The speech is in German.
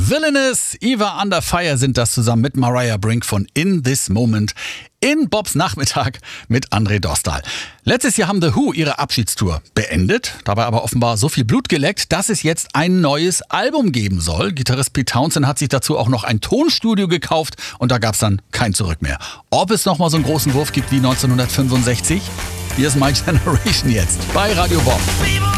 Villainous, Eva Under Fire sind das zusammen mit Mariah Brink von In This Moment in Bobs Nachmittag mit André Dostal. Letztes Jahr haben The Who ihre Abschiedstour beendet, dabei aber offenbar so viel Blut geleckt, dass es jetzt ein neues Album geben soll. Gitarrist Pete Townshend hat sich dazu auch noch ein Tonstudio gekauft und da gab es dann kein Zurück mehr. Ob es nochmal so einen großen Wurf gibt wie 1965? Hier ist My Generation jetzt bei Radio Bob.